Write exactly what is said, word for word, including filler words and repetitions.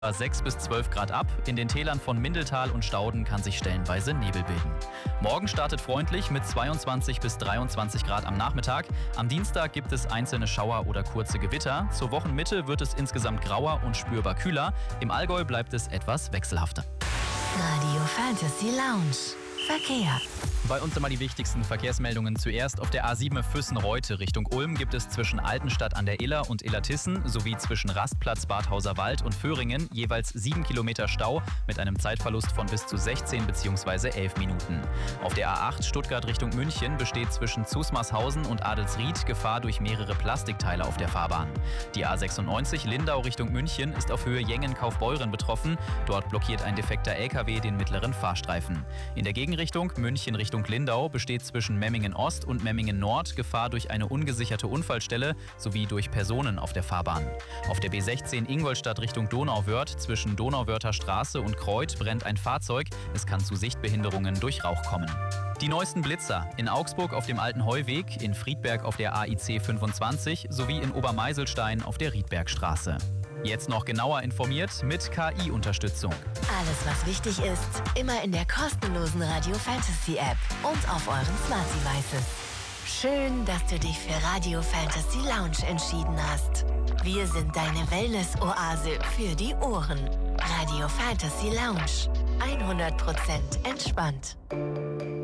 sechs bis zwölf Grad ab. In den Tälern von Mindeltal und Stauden kann sich stellenweise Nebel bilden. Morgen startet freundlich mit zweiundzwanzig bis dreiundzwanzig Grad am Nachmittag. Am Dienstag gibt es einzelne Schauer oder kurze Gewitter. Zur Wochenmitte wird es insgesamt grauer und spürbar kühler. Im Allgäu bleibt es etwas wechselhafter. Radio Fantasy Lounge. Verkehr. Bei uns immer die wichtigsten Verkehrsmeldungen. Zuerst auf der A sieben Füssen-Reute Richtung Ulm gibt es zwischen Altenstadt an der Iller und Illertissen sowie zwischen Rastplatz Badhauser Wald und Föhringen jeweils sieben Kilometer Stau mit einem Zeitverlust von bis zu sechzehn bzw. elf Minuten. Auf der A acht Stuttgart Richtung München besteht zwischen Zusmarshausen und Adelsried Gefahr durch mehrere Plastikteile auf der Fahrbahn. Die A sechsundneunzig Lindau Richtung München ist auf Höhe Jengen-Kaufbeuren betroffen. Dort blockiert ein defekter L K W den mittleren Fahrstreifen. In der Gegenrichtung München Richtung Lindau besteht zwischen Memmingen Ost und Memmingen Nord Gefahr durch eine ungesicherte Unfallstelle sowie durch Personen auf der Fahrbahn. Auf der B sechzehn Ingolstadt Richtung Donauwörth zwischen Donauwörther Straße und Kreuth brennt ein Fahrzeug. Es kann zu Sichtbehinderungen durch Rauch kommen. Die neuesten Blitzer in Augsburg auf dem Alten Heuweg, in Friedberg auf der A I C fünfundzwanzig sowie in Obermeiselstein auf der Riedbergstraße. Jetzt noch genauer informiert mit K I-Unterstützung. Alles, was wichtig ist, immer in der kostenlosen Radio Fantasy App und auf euren Smart Devices. Schön, dass du dich für Radio Fantasy Lounge entschieden hast. Wir sind deine Wellness-Oase für die Ohren. Radio Fantasy Lounge. hundert Prozent entspannt.